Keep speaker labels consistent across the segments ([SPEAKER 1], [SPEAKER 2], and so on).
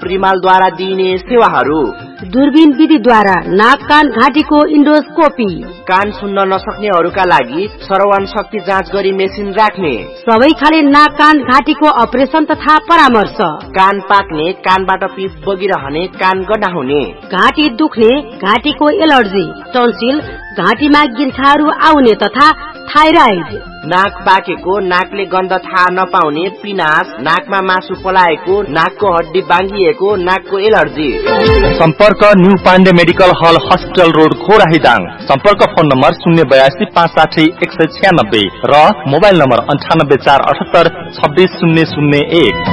[SPEAKER 1] रिमालद्वारा दिइने सेवाहरू।
[SPEAKER 2] दूरबीन विधिद्वारा नाक कान घाँटीको इन्डोस्कोपी।
[SPEAKER 1] कान सुन्न नसक्नेहरूका लागि श्रवण शक्ति जाँच गरी मेसिन राख्ने।
[SPEAKER 2] सबै खाले नाक कान घाँटीको अपरेसन तथा परामर्श।
[SPEAKER 1] कान पाक्ने, कानबाट पिप बगिरहने, कान गनाउने,
[SPEAKER 2] घाँटी दुख्ने, घाँटीको एलर्जी, टन्सिल, घाँटीमा गिर्खाहरू आउने तथा थाइराइड।
[SPEAKER 1] नाक पाकेको, नाकले गन्ध थाहा नपाउने, पिनास, नाकमा मासु पलाएको, नाकको हड्डी बाङ्गिएको, नाकको एलर्जी।
[SPEAKER 3] सम्पर्क न्यू पाण्डे मेडिकल हल हस्पिटल रोड घोराहीदाङ। सम्पर्क फोन नम्बर 082 560 196 र मोबाइल नम्बर 98 478 26001।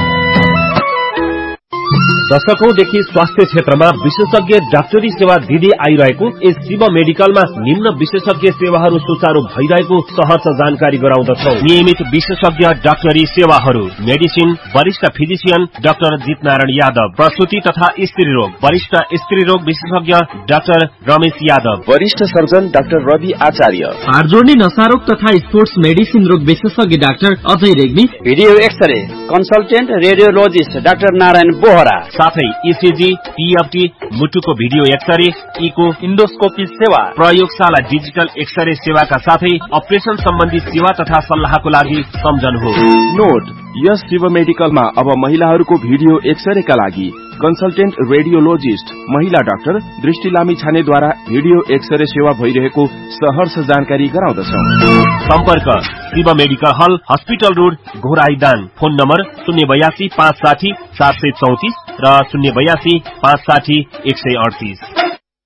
[SPEAKER 4] दशकौंदेखि स्वास्थ्य क्षेत्रमा विशेषज्ञ डाक्टरी सेवा दिँदै आइरहेको यस शिव मेडिकलमा निम्न विशेषज्ञ सेवाहरू सुचारू भइरहेको सहर्ष जानकारी गराउँदछौ। नियमित विशेषज्ञ डाक्टरी सेवाहरू: मेडिसिन, वरिष्ठ फिजिशियन डाक्टर जितनारायण यादव, प्रसूति तथा स्त्री रोग वरिष्ठ स्त्री रोग विशेषज्ञ डाक्टर रमेश यादव,
[SPEAKER 5] वरिष्ठ सर्जन डाक्टर रवि आचार्य,
[SPEAKER 6] हाड जोड्ने नसा रोग तथा स्पोर्ट्स मेडिसिन रोग विशेषज्ञ doctor Ajay Regmi,
[SPEAKER 7] video x-ray consultant radiologist doctor Narayan Bohra,
[SPEAKER 4] साथै इसिजी, टीएफटी, मुटुको भिडियो एक्सरे, इको,
[SPEAKER 3] इन्डोस्कोपी सेवा,
[SPEAKER 4] प्रयोगशाला डिजिटल एक्सरे सेवाका साथै अपरेसन सम्बन्धी सेवा तथा सल्लाहको लागि सम्झनुहोस्।
[SPEAKER 5] नोट: यस शिव मेडिकलमा अब महिलाहरूको भिडियो एक्सरेका लागि कन्सल्टेन्ट रेडियोलोजिस्ट महिला डाक्टर दृष्टि लामी छानेद्वारा भिडियो एक्सरे सेवा भइरहेको सहर्ष जानकारी गराउँदछौ।
[SPEAKER 4] सम्पर्क शिव मेडिकल हल हस्पिटल रोड घोराहीदाङ। फोन नम्बर 082 560 734 र 082 560 138।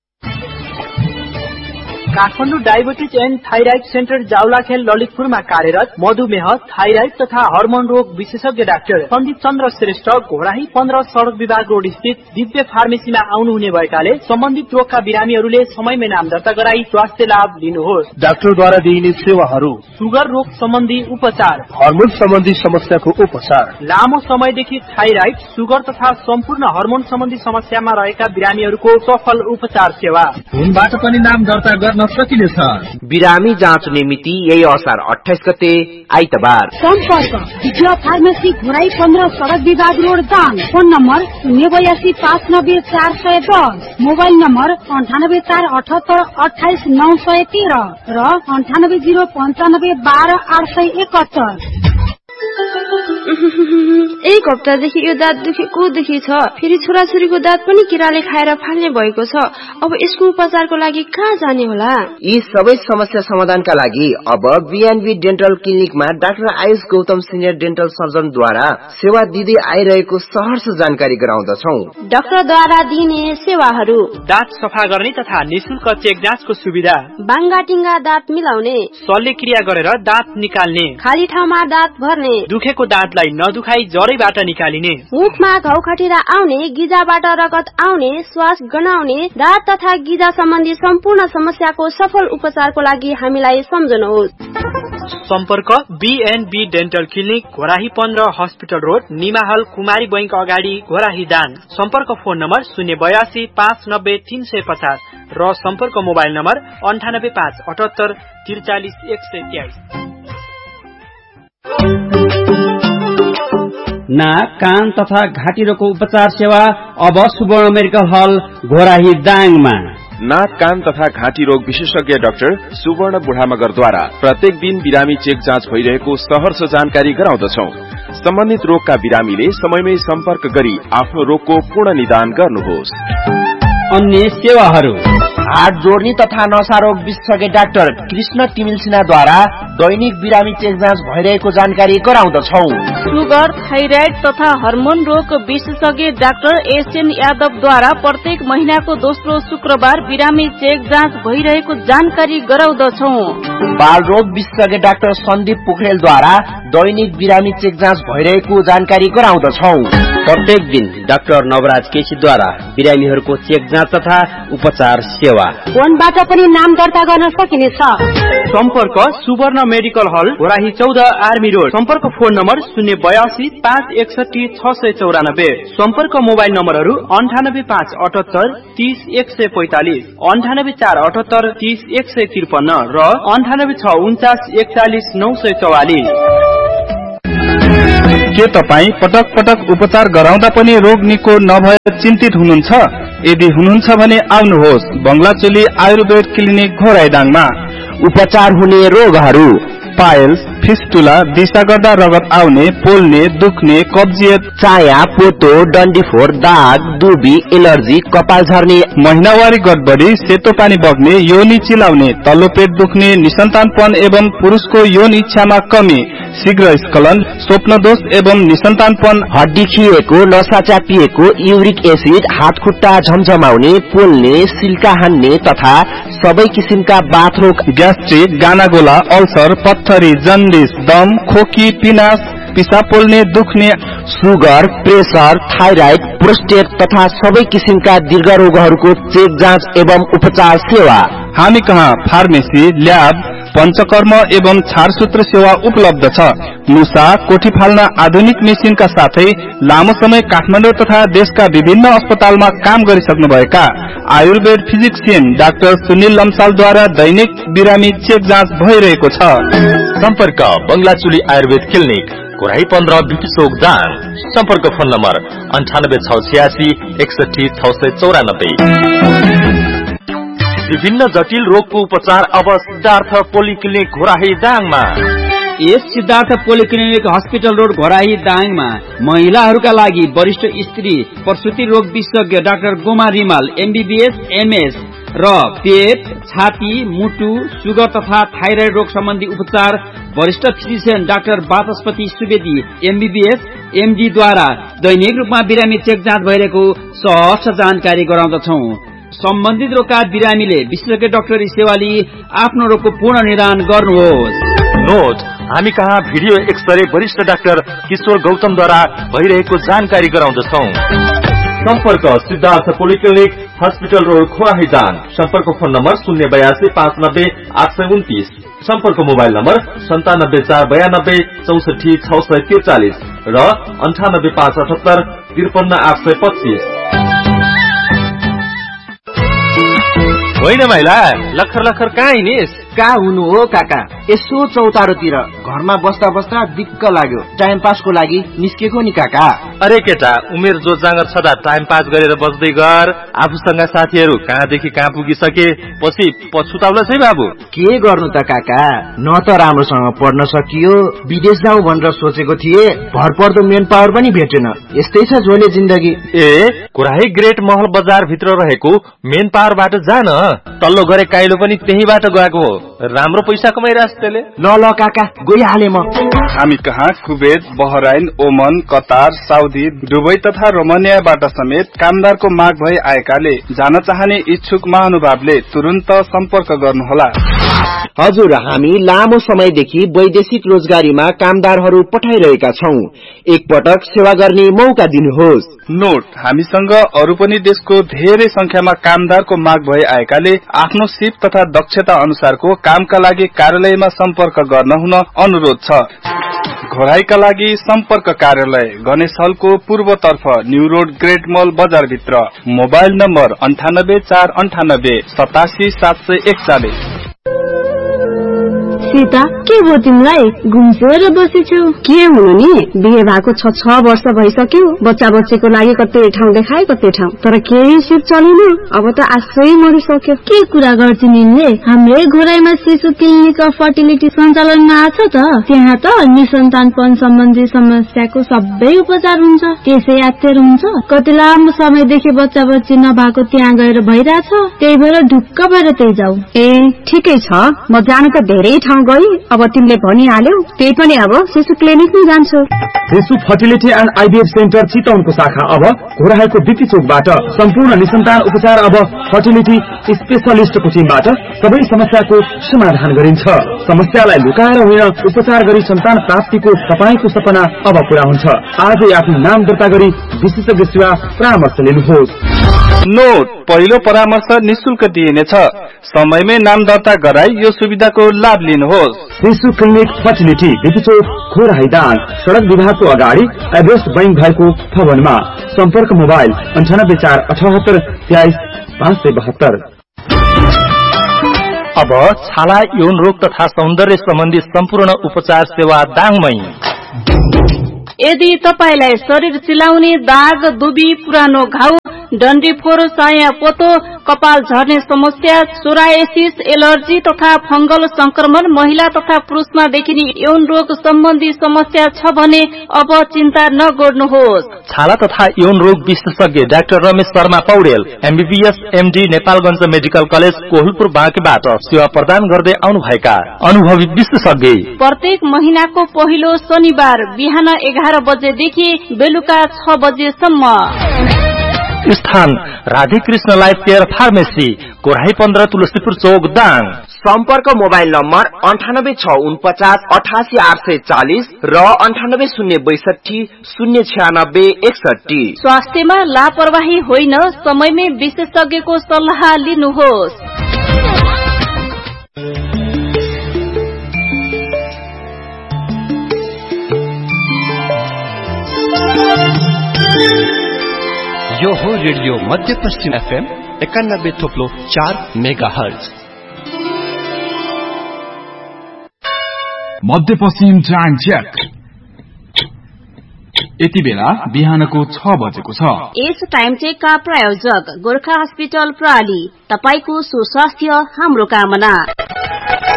[SPEAKER 8] Kathmandu diabetes and thyroid centre Jawalakhel ललितपुरमा कार्यरत मधुमेह, थाइराइड तथा हर्मोन रोग विशेषज्ञ डाक्टर सन्दीप चन्द्र श्रेष्ठ घोराही 15 सड़क विभाग रोड स्थित दिव्य फार्मेसीमा आउनुहुने भएकाले सम्बन्धित रोगका बिरामीहरूले समयमै नाम दर्ता गराई स्वास्थ्य लाभ लिनुहोस्।
[SPEAKER 9] डाक्टरद्वारा दिइने सेवाहरू:
[SPEAKER 8] सुगर रोग सम्बन्धी उपचार,
[SPEAKER 9] हर्मोन सम्बन्धी समस्याको उपचार,
[SPEAKER 8] लामो समयदेखि थाइराइड, सुगर तथा सम्पूर्ण हर्मोन सम्बन्धी समस्यामा रहेका बिरामीहरूको सफल उपचार सेवा।
[SPEAKER 6] फोनबाट पनि नाम दर्ता गर्न सकिनेछ।
[SPEAKER 1] बिरामी जाँच्ने मिति यही असार 28 गते आइतबार।
[SPEAKER 2] सम्पर्क दिव्य फार्मेसी घोराही 15 सड़क विभाग road Dang. Phone number 082 590 410, mobile number 98 478 28 913 र 98 095 12 871।
[SPEAKER 10] एक हप्तादेखि यो दाँत दुखेको दुखी छ। फेरि छोराछोरीको दाँत पनि किराले खाएर फाल्ने भएको छ। अब यसको उपचारको लागि कहाँ जाने होला?
[SPEAKER 1] यी सबै समस्या समाधानका लागि अब BNB dental क्लिनिकमा doctor Ayush Gautam senior dental सर्जनद्वारा सेवा दिँदै आइरहेको सहर्ष जानकारी गराउँदछौ।
[SPEAKER 10] डाक्टरद्वारा दिइने सेवाहरू:
[SPEAKER 8] दाँत सफा गर्ने तथा निशुल्क चेक जाँचको सुविधा,
[SPEAKER 10] बाङ्गाटिङ्गा दाँत मिलाउने,
[SPEAKER 8] शल्यक्रिया गरेर दाँत निकाल्ने,
[SPEAKER 10] खाली ठाउँमा दाँत भर्ने,
[SPEAKER 8] दुखेको दाँतलाई नदुखाई जरैबाट निकालिने,
[SPEAKER 10] मुखमा घाउ खटिरा आउने, गिजाबाट रगत आउने, श्वास गनाउने, दाँत तथा गिजा सम्बन्धी सम्पूर्ण समस्याको सफल उपचारको लागि हामीलाई सम्झनुहोस्।
[SPEAKER 8] सम्पर्क BNB dental clinic Ghorahi 15 hospital road निमाहल कुमारी बैंक अगाडि घोराही दाङ। सम्पर्क फोन नम्बर 082 590 350 र सम्पर्क मोबाइल नम्बर 98 578 43 123।
[SPEAKER 7] नाक कान तथा घाँटी रोगको उपचार सेवा अब सुवर्ण मेडिकल हल घोराही दाङमा।
[SPEAKER 5] नाक कान तथा घाँटी रोग विशेषज्ञ डाक्टर सुवर्ण बुढामगरद्वारा प्रत्येक दिन बिरामी चेक जाँच भइरहेको सहर्ष जानकारी गराउँदछौ। सम्बन्धित रोगका बिरामीले समयमै सम्पर्क गरी आफ्नो रोगको पूर्ण निदान गर्नुहोस्।
[SPEAKER 7] अन्य सेवाहरू:
[SPEAKER 1] हाड जोड्ने तथा नसा रोग विशेषज्ञ डाक्टर कृष्ण तिमिल सिन्हाद्वारा दैनिक बिरामी चेक जाँच भइरहेको जानकारी गराउँदछौ।
[SPEAKER 11] सुगर, थाइराइड तथा हर्मोन रोग विशेषज्ञ डाक्टर एसएन यादवद्वारा प्रत्येक महिनाको दोस्रो शुक्रबार बिरामी चेक जाँच भइरहेको जानकारी गराउँदछौ।
[SPEAKER 1] बाल रोग विशेषज्ञ डाक्टर सन्दीप पोखरेलद्वारा दैनिक बिरामी चेक जाँच भइरहेको जानकारी गराउँदछौ।
[SPEAKER 7] प्रत्येक दिन डाक्टर नवराज केसीद्वारा बिरामीहरूको चेक जाँच तथा उपचार सेवा।
[SPEAKER 2] फोनबाट पनि नाम दर्ता गर्न सकिनेछ।
[SPEAKER 8] सम्पर्क सुवर्ण मेडिकल हल घोराही 14 आर्मी रोड। सम्पर्क फोन नम्बर 082 561 694। सम्पर्क मोबाइल नम्बरहरू 98 578 30 145, 98 478 30 153 र 98 649 41 944।
[SPEAKER 12] के तपाईँ पटक पटक उपचार गराउँदा पनि रोग निको नभए चिन्तित हुनुहुन्छ? यदि हुनुहुन्छ भने आउनुहोस् बंगलाचोली आयुर्वेद क्लिनिक घोराइडाङमा।
[SPEAKER 1] उपचार हुने रोगहरू
[SPEAKER 12] पाइल्स, फिस्टुला, दिशा गर्दा रगत आउने, पोल्ने, दुख्ने, कब्जियत,
[SPEAKER 1] चाया, पोतो, डन्डीफोर, दाग, दुबी, एलर्जी, कपाल झर्ने,
[SPEAKER 12] महिनावारी गडबडी, सेतो पानी बग्ने, योनि चिलाउने, तल्लो पेट दुख्ने, निसन्तानपन एवं पुरुषको यौन इच्छामा कमी, शीघ्र स्खलन, स्वप्नदोष एवं निसन्तानपन,
[SPEAKER 1] हड्डी खिएको, नसा च्यापिएको, युरिक एसिड, हात खुट्टा झमझमाउने, पोल्ने, सिल्का हान्ने तथा सबै किसिमका बाथरोग,
[SPEAKER 12] ग्यास्ट्रिक, गानागोला, अल्सर, पत्थरी, जन्डिस, दम, खोकी, पिनास, पिसाब पोल्ने, दुख्ने,
[SPEAKER 1] सुगर, प्रेसर, थाइराइड, प्रोस्टेट तथा सबै किसिमका दीर्घ रोगहरूको चेक जाँच एवं उपचार सेवा।
[SPEAKER 12] हामी कहाँ फार्मेसी, ल्याब, पंचकर्म एवं छारसूत्र सेवा उपलब्ध छ। मुसा, कोठी फाल्न आधुनिक मेसिनका साथै लामो समय काठमाडौँ तथा देशका विभिन्न अस्पतालमा काम गरिसक्नुभएका आयुर्वेद फिजिक्सियन डाक्टर सुनिल लम्सालद्वारा दैनिक बिरामी चेक जाँच भइरहेको छ।
[SPEAKER 3] सम्पर्क बंगलाचोली आयुर्वेद क्लिनिक घोराही 15 बिटी चौक दाङ। सम्पर्क फोन नम्बर 98 686 61 694। विभिन्न जटिल रोगको उपचार अब सिद्धार्थ पोलिक्लिनिक घोराही दाङमा।
[SPEAKER 6] यस Siddhartha polyclinic hospital road Ghorahi दाङमा महिलाहरूका लागि वरिष्ठ स्त्री प्रसूति रोग विशेषज्ञ doctor Goma Rimal MBBS MS र पेट, छाती, मुटु, सुगर तथा थाइराइड रोग सम्बन्धी उपचार वरिष्ठ फिजिशियन डाक्टर वाचस्पति सुवेदी एमबीबीएस एमडी द्वारा दैनिक रूपमा बिरामी चेक जाँच भइरहेको सहज जानकारी गराउँदछौ। सम्बन्धित रोगका बिरामीले विशेषज्ञ डाक्टरी सेवा लिई आफ्नो रोगको पूर्ण निदान गर्नुहोस्।
[SPEAKER 3] नोट, हामी कहाँ भिडियो एक्सरे वरिष्ठ डाक्टर किशोर गौतमद्वारा भइरहेको जानकारी गराउँदछौ। सम्पर्क Siddhartha polyclinic hospital road Ghorahi Dang. सम्पर्क फोन नम्बर 082 590 829। सम्पर्क मोबाइल नम्बर 97 492 64 643 र 98 578 53 825। होइन माइला, लखर लखर कहाँ हिँडिस?
[SPEAKER 1] कहाँ हुनु हो काका, यसो चौतारोतिर घरमा बस्दा बस्दा दिक्क लाग्यो, टाइम पासको लागि निस्केको नि काका।
[SPEAKER 3] अरे केटा, उमेर जो जाँगर छदा टाइम पास गरेर बस्दै गर। आफूसँग साथीहरू कहाँदेखि कहाँ पुगिसके पछि पछुताउला छै बाबु।
[SPEAKER 1] के गर्नु त काका, न त राम्रोसँग पढ्न सकियो, विदेश जाउँ भनेर सोचेको थिए, भरपर्दो मेन पावर पनि भेटेन। यस्तै छ झोले जिन्दगी।
[SPEAKER 3] ए, घोराही ग्रेट महल बजार भित्र रहेको मेन पावरबाट जान, तल्लो गरे काइलो पनि त्यहीबाट गएको हो। राम्रो पैसा कमाइरहेछ त्यसले।
[SPEAKER 1] ल काका, गइहाले म।
[SPEAKER 12] हामी कहाँ कुवेत, बहराइन, ओमन, कतार, साउदी, दुबई तथा रोमानियाबाट समेत कामदारको माग भई आएकाले जान चाहने इच्छुक महानुभावले तुरुन्त सम्पर्क गर्नुहोला।
[SPEAKER 1] हजुर, हामी लामो समयदेखि वैदेशिक रोजगारीमा कामदारहरू पठाइरहेका छौं। एकपटक सेवा गर्ने मौका दिनुहोस्।
[SPEAKER 12] नोट, हामीसँग अरू पनि देशको धेरै संख्यामा कामदारको माग भई आएकाले आफ्नो सिप तथा दक्षता अनुसारको कामका लागि कार्यालयमा सम्पर्क गर्न हुन अनुरोध छ। घोराईका लागि सम्पर्क कार्यालय गणेश हलको पूर्वतर्फ न्यू रोड ग्रेट मल बजार भित्र। Mobile number 98 498 87 741।
[SPEAKER 10] सीता, के भयो तिमीलाई? घुम्सेर बसेछौ? के हुनु नि, बिहे भएको 6 वर्ष भइसक्यो, बच्चा बच्चीको लागि कतै ठाउँ देखाए कतै ठाउँ, तर केही सिप चलेन। अब त आशै मरिसक्यो। के कुरा गर्छ निले? हाम्रै घोराईमा शिशु क्लिनिक अफ फर्टिलिटी सञ्चालनमा आछ त। त्यहाँ त निसन्तानपन सम्बन्धी समस्याको सबै उपचार हुन्छ, त्यसै यात्तर हुन्छ। कति लामो समयदेखि बच्चा बच्ची नभएको त्यहाँ गएर भइरहेछ, त्यही भएर ढुक्क भएर त्यही जाऊ।
[SPEAKER 2] ए, ठिकै छ, म जानु त धेरै ठाउँ गई। अब तिमीले भनिहाल्यौ, त्यही पनि अब शिशु क्लिनिक नै जान्छु।
[SPEAKER 13] शिशु फर्टिलिटी एन्ड आइभीएफ सेन्टर चितवनको शाखा अब घोराईको बिटी चोकबाट सम्पूर्ण निसन्तान उपचार अब फर्टिलिटी स्पेशलिस्टको टिमबाट सबै समस्याको समाधान गरिन्छ। समस्यालाई लुकाएर होइन, उपचार गरी सन्तान प्राप्तिको तपाईको सपना अब पूरा हुन्छ। आजै आफ्नो नाम दर्ता गरी विशेषज्ञ सेवा परामर्श लिनुहोस्।
[SPEAKER 12] नोट, पहिलो परामर्श निशुल्क दिइनेछ। समयमै नाम दर्ता गराई यो सुविधाको लाभ लिनुहोस्।
[SPEAKER 13] शिशु क्लिनिक फर्टिलिटी बिटी चोक घोराही दाङ, सड़क विभागको अगाडि एभरेस्ट बैंक भएको भवनमा। सम्पर्क मोबाइल 98 478 23 572।
[SPEAKER 3] अब छाला, यौन रोग तथा सौन्दर्य सम्बन्धी सम्पूर्ण उपचार सेवा दाङमै।
[SPEAKER 11] यदि तपाईलाई शरीर चिलाउने दाग, दुबी, पुरानो घाउ, डन्डीफोर, चाया पोतो, कपाल झर्ने समस्या, सोरायसिस, एलर्जी तथा फंगल संक्रमण, महिला तथा पुरुषमा देखिने यौन रोग सम्बन्धी समस्या छ भने अब चिन्ता नगर्नुहोस्।
[SPEAKER 3] छाला तथा यौन रोग विशेषज्ञ doctor Ramesh Sharma Paudel MBBS MD Nepalgunj medical college Kohalpur बाँकेबाट सेवा प्रदान गर्दै आउनुभएका अनुभवी विशेषज्ञ
[SPEAKER 11] प्रत्येक महिनाको पहिलो शनिबार बिहान 11 बजेदेखि बेलुका 6 बजेसम्म।
[SPEAKER 3] स्थान Radhekrishna life care pharmacy, Korahi 15 Tulsipur चौक, दाङ।
[SPEAKER 1] सम्पर्क मोबाइल नम्बर 9864 88840 र 9802 09661।
[SPEAKER 11] स्वास्थ्यमा लापरवाही होइन, समयमै विशेषज्ञको सल्लाह लिनुहोस्।
[SPEAKER 14] यो हो रेडियो मध्य पश्चिम FM 91.4 मेगाहर्ज।
[SPEAKER 15] मध्य पश्चिम टाइम चेक। यति बेला बिहानको 6 बजेको छ।
[SPEAKER 16] यस टाइम चेकका प्रायोजक गोरखा हस्पिटल प्राली, तपाईको सुस्वास्थ्य हाम्रो कामना।